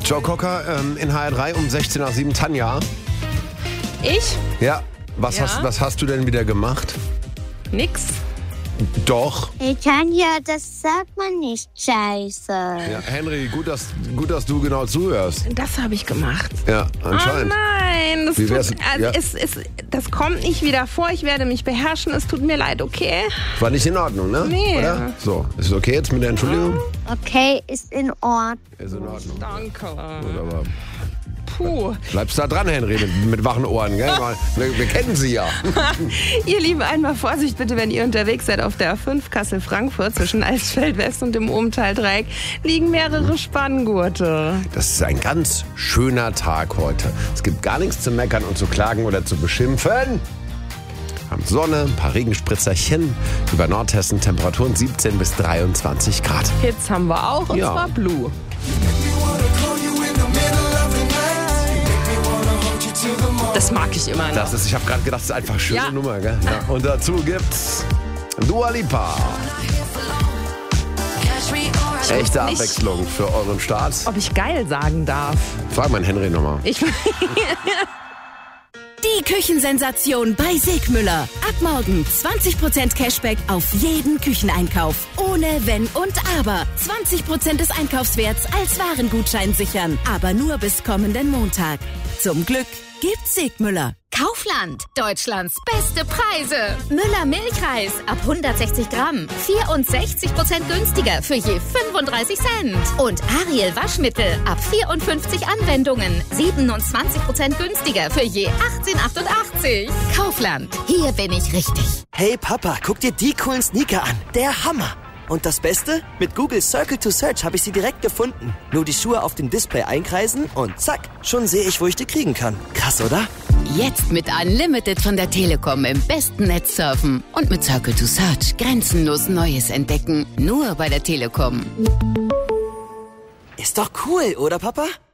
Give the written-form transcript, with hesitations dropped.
Joe Cocker in HR3 um 16 nach 7. Tanja. Ich? Ja. Was Ja? hast du denn wieder gemacht? Nix. Doch. Hey Tanja, das sagt man nicht scheiße. Ja, Henry, gut, dass du genau zuhörst. Das habe ich gemacht. Ja, Oh anscheinend. nein, Wie wär's- ja. das kommt nicht wieder vor. Ich werde mich beherrschen. Es tut mir leid, okay? War nicht in Ordnung, ne? Nee. Oder? So, ist es okay jetzt mit der Entschuldigung? Okay, ist in Ordnung. Ist in Ordnung. Danke. Gut, aber Puh. bleibst da dran, Henry, mit wachen Ohren, gell? Wir kennen sie ja. Ihr Lieben, einmal Vorsicht bitte, wenn ihr unterwegs seid auf der A5 Kassel-Frankfurt zwischen Eisfeld West und dem Obenthal-Dreieck liegen mehrere Spanngurte. Das ist ein ganz schöner Tag heute. Es gibt gar nichts zu meckern und zu klagen oder zu beschimpfen. Wir haben Sonne, ein paar Regenspritzerchen, über Nordhessen Temperaturen 17 bis 23 Grad. Hits haben wir auch, und Ja. zwar Blue. Das mag ich immer noch. Ich habe gerade gedacht, das ist einfach eine schöne Ja. Nummer, gell? Ja. Und dazu gibt's Dua Lipa. Echte nicht- Abwechslung für euren Start. Ob ich geil sagen darf? Frag mal Henry nochmal. Ich Die Küchensensation bei Segmüller. Ab morgen 20% Cashback auf jeden Kücheneinkauf. Ohne Wenn und Aber. 20% des Einkaufswerts als Warengutschein sichern. Aber nur bis kommenden Montag. Zum Glück gibt's Segmüller. Kaufland, Deutschlands beste Preise. Müller Milchreis ab 160 Gramm, 64% günstiger für je 35 Cent. Und Ariel Waschmittel ab 54 Anwendungen, 27% günstiger für je 18,88. Kaufland, hier bin ich richtig. Hey Papa, guck dir die coolen Sneaker an. Der Hammer. Und das Beste? Mit Google Circle to Search habe ich sie direkt gefunden. Nur die Schuhe auf dem Display einkreisen und zack, schon sehe ich, wo ich die kriegen kann. Krass, oder? Jetzt mit Unlimited von der Telekom im besten Netz surfen und mit Circle to Search grenzenlos Neues entdecken. Nur bei der Telekom. Ist doch cool, oder Papa?